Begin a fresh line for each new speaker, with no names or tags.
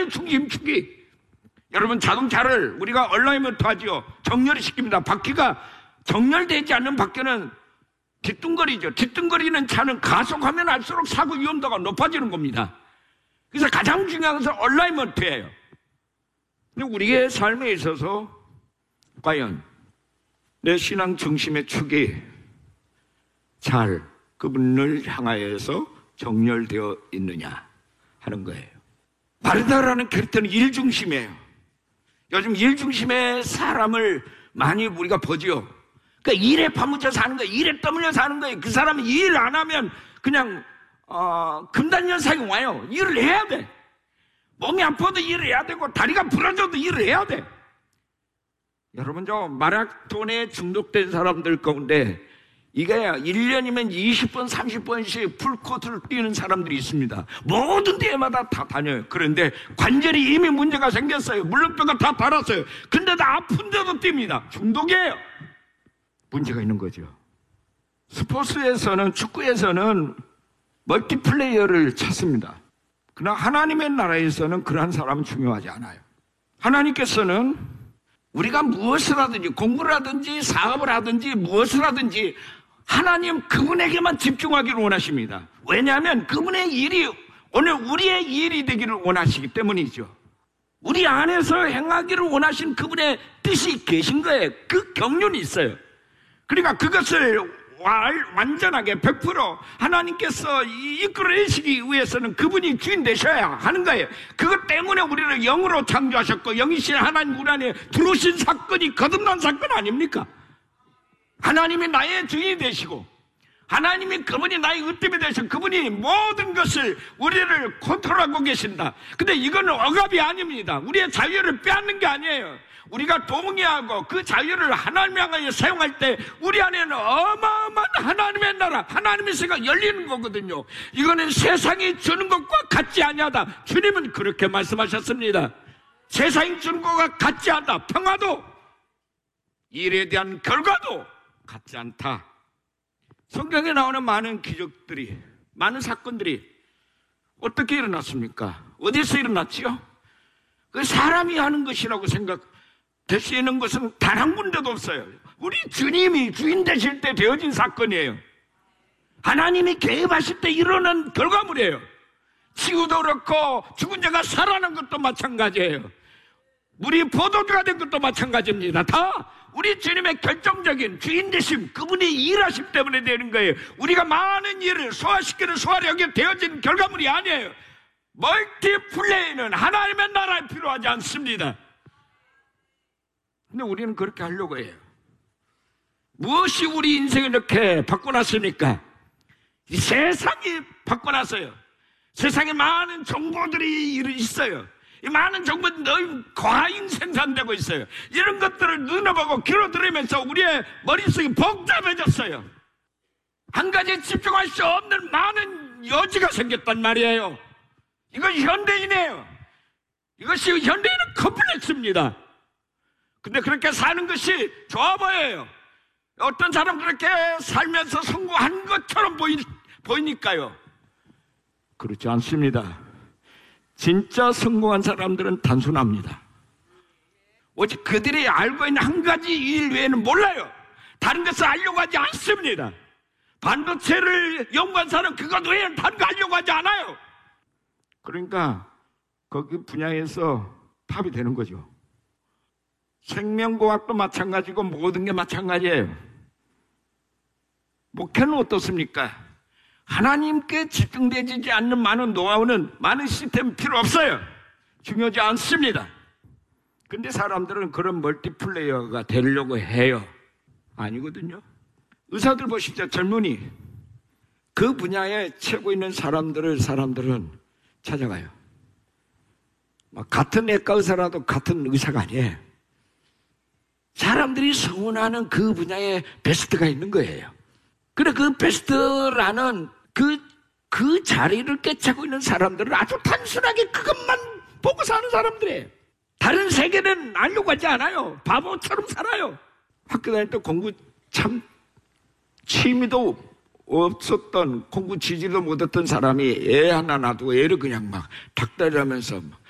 정렬의 중심축이. 여러분, 자동차를 우리가 얼라이먼트 하지요. 정렬을 시킵니다. 바퀴가 정렬되지 않는 바퀴는 뒤뚱거리죠. 뒤뚱거리는 차는 가속하면 할수록 사고 위험도가 높아지는 겁니다. 그래서 가장 중요한 것은 얼라이먼트예요. 근데 우리의 삶에 있어서 과연 내 신앙 중심의 축이 잘 그분을 향하여서 정렬되어 있느냐 하는 거예요. 마르다라는 캐릭터는 일 중심이에요. 요즘 일 중심의 사람을 많이 우리가 보지요. 그러니까 일에 파묻혀 사는 거예요. 일에 떠밀려 사는 거예요. 그 사람이 일 안 하면 그냥 금단현상이 와요. 일을 해야 돼. 몸이 아파도 일을 해야 되고 다리가 부러져도 일을 해야 돼. 여러분, 저 마라톤에 중독된 사람들 가운데 이게 1년이면 20번, 30번씩 풀코트를 뛰는 사람들이 있습니다. 모든 데마다 다 다녀요. 그런데 관절이 이미 문제가 생겼어요. 물렁뼈가 다 닳았어요. 근데도 아픈데도 뜁니다. 중독이에요. 문제가 있는 거죠. 스포츠에서는, 축구에서는 멀티플레이어를 찾습니다. 그러나 하나님의 나라에서는 그러한 사람은 중요하지 않아요. 하나님께서는 우리가 무엇을 하든지, 공부를 하든지 사업을 하든지 무엇을 하든지 하나님 그분에게만 집중하기를 원하십니다. 왜냐하면 그분의 일이 오늘 우리의 일이 되기를 원하시기 때문이죠. 우리 안에서 행하기를 원하신 그분의 뜻이 계신 거예요. 그 경륜이 있어요. 그러니까 그것을 완전하게 100% 하나님께서 이끌어내시기 위해서는 그분이 주인 되셔야 하는 거예요. 그것 때문에 우리를 영으로 창조하셨고 영이신 하나님 우리 안에 들어오신 사건이 거듭난 사건 아닙니까? 하나님이 나의 주인이 되시고 하나님이 그분이 나의 으뜸이 되시고 그분이 모든 것을 우리를 컨트롤하고 계신다. 근데 이거는 억압이 아닙니다. 우리의 자유를 빼앗는 게 아니에요. 우리가 동의하고 그 자유를 하나님 향하여 사용할 때 우리 안에는 어마어마한 하나님의 나라, 하나님의 세계가 열리는 거거든요. 이거는 세상이 주는 것과 같지 아니하다. 주님은 그렇게 말씀하셨습니다. 세상이 주는 것과 같지 않다. 평화도 일에 대한 결과도 같지 않다. 성경에 나오는 많은 기적들이, 많은 사건들이 어떻게 일어났습니까? 어디서 일어났지요? 그 사람이 하는 것이라고 생각될 수 있는 것은 단 한 군데도 없어요. 우리 주님이 주인 되실 때 되어진 사건이에요. 하나님이 개입하실 때 일어난 결과물이에요. 치유도 그렇고 죽은 자가 살아난 것도 마찬가지예요. 물이 포도주가 된 것도 마찬가지입니다. 다 우리 주님의 결정적인 주인 되심, 그분이 일하심 때문에 되는 거예요. 우리가 많은 일을 소화시키는 소화력이 되어진 결과물이 아니에요. 멀티플레이는 하나님의 나라에 필요하지 않습니다. 근데 우리는 그렇게 하려고 해요. 무엇이 우리 인생을 이렇게 바꿔놨습니까? 이 세상이 바꿔놨어요. 세상에 많은 정보들이 있어요. 이 많은 정보들이 너무 과잉 생산되고 있어요. 이런 것들을 눈에 보고 귀로 들으면서 우리의 머릿속이 복잡해졌어요. 한 가지에 집중할 수 없는 많은 여지가 생겼단 말이에요. 이건 현대인이에요. 이것이 현대인은 컴플렉스입니다. 근데 그렇게 사는 것이 좋아 보여요. 어떤 사람 그렇게 살면서 성공한 것처럼 보이니까요. 그렇지 않습니다. 진짜 성공한 사람들은 단순합니다. 오직 그들이 알고 있는 한 가지 일 외에는 몰라요. 다른 것을 알려고 하지 않습니다. 반도체를 연구한 사람은 그것 외에는 다른 거 알려고 하지 않아요. 그러니까 거기 분야에서 탑이 되는 거죠. 생명공학도 마찬가지고 모든 게 마찬가지예요. 목회는 어떻습니까? 하나님께 집중되지 않는 많은 노하우는, 많은 시스템 필요 없어요. 중요하지 않습니다. 근데 사람들은 그런 멀티플레이어가 되려고 해요. 아니거든요. 의사들 보십시오. 젊은이. 그 분야에 최고 있는 사람들은 찾아가요. 같은 내과 의사라도 같은 의사가 아니에요. 사람들이 소원하는 그 분야에 베스트가 있는 거예요. 그래, 그 베스트라는 그 자리를 꿰차고 있는 사람들은 아주 단순하게 그것만 보고 사는 사람들이에요. 다른 세계는 알려고 하지 않아요. 바보처럼 살아요. 학교 다닐 때 공부 참 취미도 없었던, 공부 지지도 못했던 사람이 애 하나 놔두고 애를 그냥 막 닭다리하면서